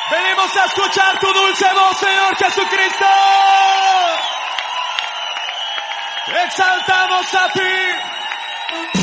Venimos a escuchar tu dulce voz, Señor Jesucristo. Exaltamos a ti.